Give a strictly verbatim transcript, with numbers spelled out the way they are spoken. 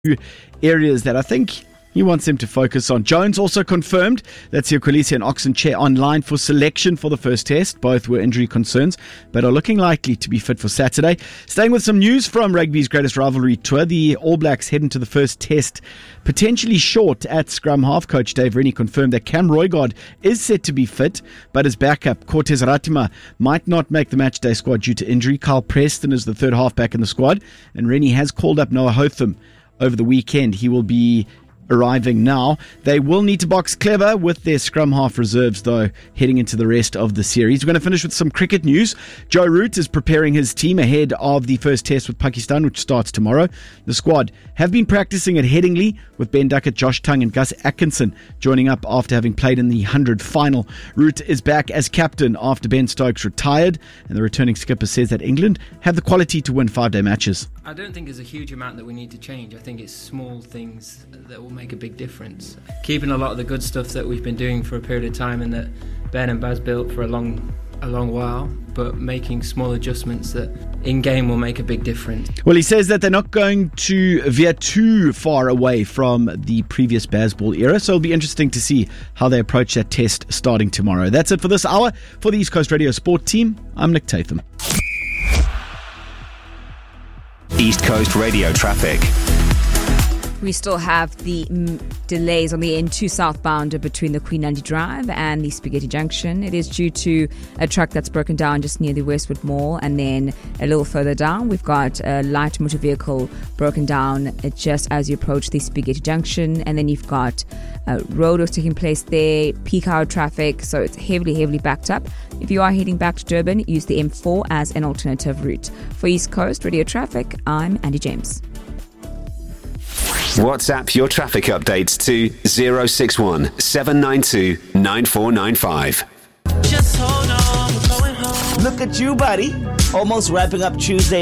areas that I think he wants them to focus on. Jones also confirmed that Siya Kolisi and Oxenchair online for selection for the first test. Both were injury concerns, but are looking likely to be fit for Saturday. Staying with some news from rugby's greatest rivalry tour, the All Blacks head into the first test potentially short at scrum half. Coach Dave Rennie confirmed that Cam Roigard is set to be fit, but his backup, Cortez Ratima, might not make the matchday squad due to injury. Carl Preston is the third halfback in the squad, and Rennie has called up Noah Hotham over the weekend. He will be arriving now. They will need to box clever with their scrum half reserves, though, heading into the rest of the series. We're going to finish with some cricket news. Joe Root is preparing his team ahead of the first test with Pakistan, which starts tomorrow. The squad have been practicing at Headingley, with Ben Duckett, Josh Tongue and Gus Atkinson joining up after having played in the one hundred final. Root is back as captain after Ben Stokes retired, and the returning skipper says that England have the quality to win five-day matches. I don't think there's a huge amount that we need to change. I think it's small things that will make a big difference. Keeping a lot of the good stuff that we've been doing for a period of time and that Ben and Baz built for a long a long while, but making small adjustments that in-game will make a big difference. Well, he says that they're not going to veer too far away from the previous Bazball era, so it'll be interesting to see how they approach that test starting tomorrow. That's it for this hour. For the East Coast Radio Sport team, I'm Nick Tatham. East Coast Radio traffic. We still have the mm, delays on the N two southbound between the Queen Andy Drive and the Spaghetti Junction. It is due to a truck that's broken down just near the Westwood Mall, and then a little further down we've got a light motor vehicle broken down just as you approach the Spaghetti Junction, and then you've got uh, road taking place there, peak hour traffic, so it's heavily heavily backed up. If you are heading back to Durban, use the M four as an alternative route. For East Coast Radio Traffic, I'm Andy James. WhatsApp your traffic updates to zero six one seven nine two nine four nine five. Just hold on, we're going home. Look at you, buddy. Almost wrapping up Tuesday